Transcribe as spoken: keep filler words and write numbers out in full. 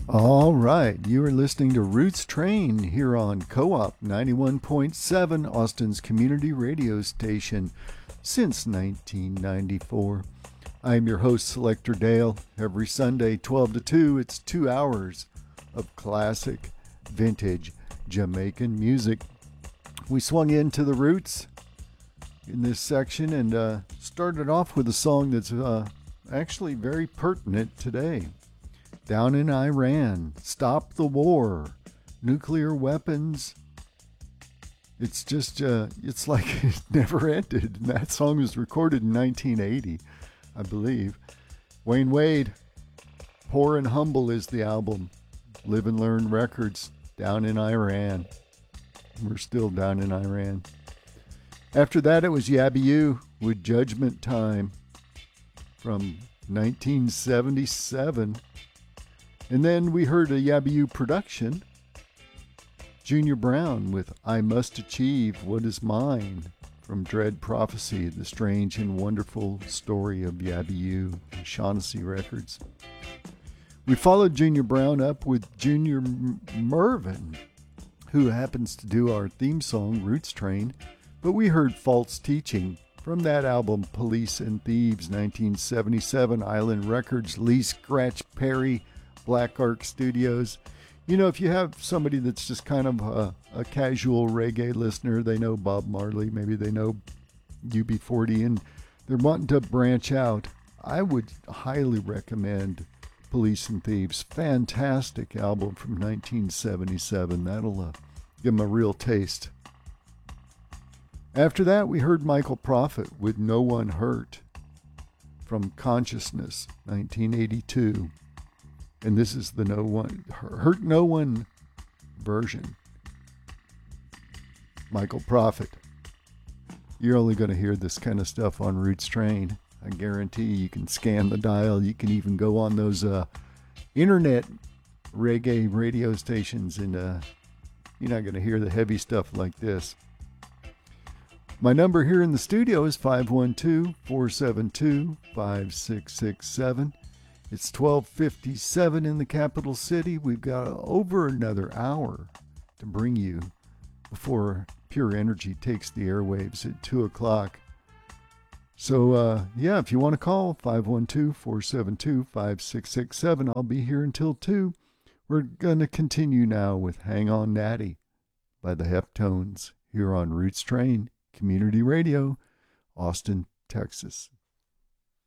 All right, you are listening to Roots Train here on Co-op ninety-one point seven, Austin's community radio station since nineteen ninety-four. I'm your host, Selector Dale. Every Sunday, twelve to two, it's two hours of classic, vintage Jamaican music. We swung into the roots in this section and uh, started off with a song that's uh, actually very pertinent today. Down in Iran, Stop the War, Nuclear Weapons. It's just, uh, it's like it never ended. And that song was recorded in nineteen eighty, I believe. Wayne Wade, Poor and Humble is the album. Live and Learn Records, Down in Iran. We're still down in Iran. After that, it was Yabby U with Judgment Time from nineteen seventy-seven. And then we heard a Yabby U production, Junior Brown with I Must Achieve What Is Mine from Dread Prophecy, the strange and wonderful story of Yabby U and Shaughnessy Records. We followed Junior Brown up with Junior M- Mervin, who happens to do our theme song, Roots Train, but we heard False Teaching from that album, Police and Thieves, nineteen seventy-seven, Island Records, Lee Scratch Perry, Black Ark Studios. You know, if you have somebody that's just kind of a, a casual reggae listener, they know Bob Marley, maybe they know U B forty, and they're wanting to branch out, I would highly recommend Police and Thieves. Fantastic album from nineteen seventy-seven. That'll uh, give them a real taste. After that, we heard Michael Prophet with No One Hurt from Consciousness, nineteen eighty-two. And this is the No One Hurt No One version. Michael Prophet. You're only going to hear this kind of stuff on Roots Train. I guarantee you, you can scan the dial. You can even go on those uh, internet reggae radio stations, and uh, you're not going to hear the heavy stuff like this. My number here in the studio is five one two, four seven two, five six six seven. It's twelve fifty-seven in the capital city. We've got over another hour to bring you before Pure Energy takes the airwaves at two o'clock. So, uh, yeah, if you want to call, five one two, four seven two, five six six seven. I'll be here until two. We're going to continue now with Hang On Natty by the Heptones here on Roots Train Community Radio, Austin, Texas.